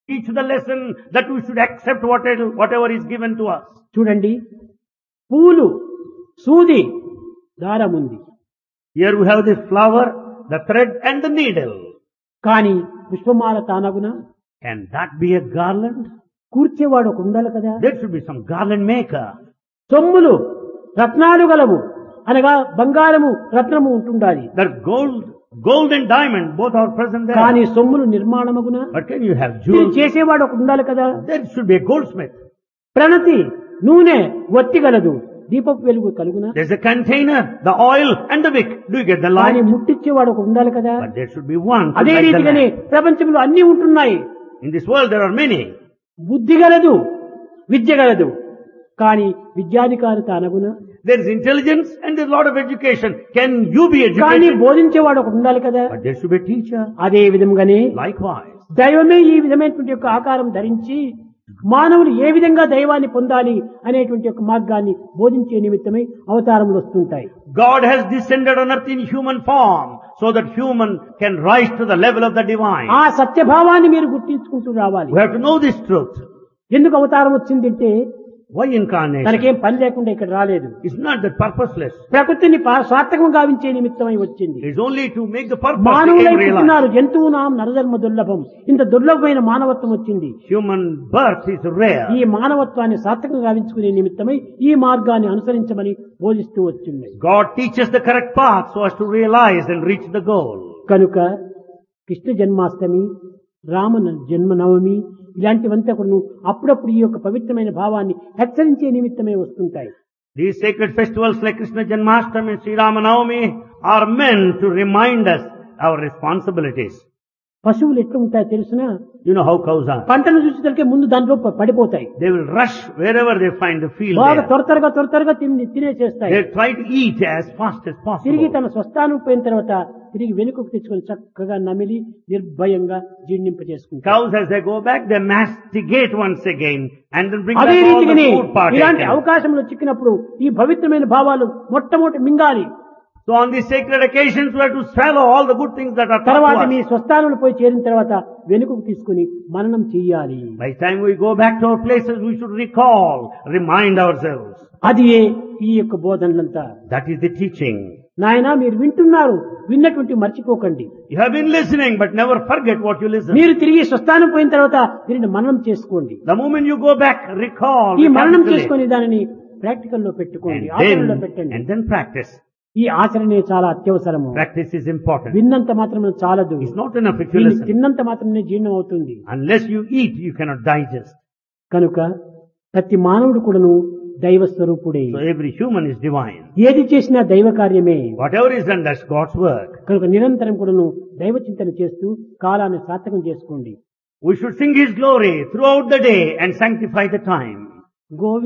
teach the lesson that we should accept whatever is given to us. చూడండి, పూలు, సూది, దారం ఉంది. Here we have the flower, the thread and the needle. కానీ పుష్పమాల తానగునా? Can that be a garland? కూర్చేవాడు ఒక ఉండాలి కదా. There should be some garland maker. సొమ్ములు, రత్నాలు గలవు అనగా బంగారము, రత్నము ఉంటుండాలి. That gold and diamond both are present there. కానీ సొమ్ములు నిర్మాణమగునా? But can you have ఇది jewels? చేసేవాడు ఒక ఉండాలి కదా. There should be a goldsmith. ప్రణతి, నూనె, వత్తి గలదు, దీపపు వెలుగు కలుగునా? There's a container, the oil and the wick. Do you get the కానీ light? ముట్టించేవాడు ఒక ఉండాలి కదా. But there should be one. to అదే light the రీతిగానే lamp. ప్రపంచంలో అన్ని ఉంటున్నాయి. In this world there are many. బుద్ధి గలదు, విద్య గలదు, కానీ విద్యాధికారి తానగునా? There is intelligence and there's a lot of education. Can you be కానీ educated? బోధించేవాడు ఒక ఉండాలి కదా. But there should be a teacher. అదే విధంగానే Likewise. దైవమే ఈ విధమైనటువంటి యొక్క ఆకారం ధరించి మానవులు ఏ విధంగా దైవాన్ని పొందాలి అనేటువంటి యొక్క మార్గాన్ని బోధించే నిమిత్తమై అవతారములు వస్తుంటాయి. God has descended on earth in human form so that human can rise to the level of the divine. ఆ సత్యభావాన్ని మీరు గుర్తించుకుంటూ రావాలి. We have to know this truth. ఎందుకు అవతారం వచ్చిందంటే Why incarnation? తనకేం పని లేకుండా ఇక్కడ రాలేదు. It's not that purposeless. ప్రకృతిని సార్థకం గావించే నిమిత్తమై వచ్చింది. It's only to make the purpose మానవులై in real life. పుట్టినారు, జంతువునాం నరధర్మ దుర్లభం. ఇంత దుర్లభమైన మానవత్వం వచ్చింది. Human birth is rare. ఈ మానవత్వాన్ని సార్థకం గావించుకునే నిమిత్తమై ఈ మార్గాన్ని అనుసరించమని బోధిస్తూ వచ్చింది. God teaches the correct path so as to realize and reach the goal. కనుక కృష్ణ జన్మాష్టమి, రామ జన్మనవమి ఇలాంటివంతా కూడా అప్పుడప్పుడు ఈ యొక్క పవిత్రమైన భావాన్ని హెచ్చరించే నిమిత్తమే వస్తుంటాయి. These sacred festivals like Krishna Janmashtami and Sri Ramanavami are meant to remind us our responsibilities. పశువులు ఎట్లా ఉంటాయో తెలుసునా? You know how cows are. పంటను చూసేసరికి ముందు దాంట్లో పడిపోతాయి. They will rush wherever they find the field బాగా there. త్వరగా తినేసేస్తాయి. They try to eat as fast as తిరిగి possible. తన స్వస్థానం పోయిన తర్వాత తిరిగి వెనుకకు తెచ్చుకొని చక్కగా నమిలి నిర్భయంగా జీర్ణింపజేసుకుంటారు. Cows as they go back, they masticate once again and then bring అదే back all the రీతిగానే food part. ఇలాంటి అవకాశంలో చిక్కినప్పుడు ఈ పవిత్రమైన భావాలు మొట్టమొదటి మింగాలి. So on these sacred occasions we have to swallow all the good things that are taught తర్వాత to me us. స్వస్థానంలో పోయి చేరిన తర్వాత వెనుకకు తీసుకుని మననం చెయ్యాలి. By the time we go back to our places, we should recall, remind ourselves. అది ఈ యొక్క బోధనలంతా. That is the teaching. నాయనా మీరు వింటున్నారు, విన్నటువంటి మర్చిపోకండి. You have been listening, but never forget what you listen. మీరు తిరిగి స్వస్థానం పోయిన తర్వాత దీనిని మననం చేసుకోండి. The moment you go back, recall, ఈ మననం recapitulate, చేసుకుని దానిని ప్రాక్టికల్ లో పెట్టుకోండి, ఆచరణలో పెట్టండి. and then practice. ఈ ఆచరణే చాలా అత్యవసరము. Practice is important. విన్నంత మాత్రమే చాలదు. It's not enough if you దీన్ని listen. తిన్నంత మాత్రమే జీర్ణం అవుతుంది. Unless you eat, you cannot digest. కనుక ప్రతి మానవుడు కూడాను దైవ స్వరూపుడే. So every human is divine. ఏది చేసినా దైవ కార్యమే. Whatever is done, that's God's work. కనుక నిరంతరం కూడాను దైవ చింతన చేస్తూ కాలాన్ని సార్థకం చేసుకోండి. We should sing His glory throughout the day and sanctify the time. Govinda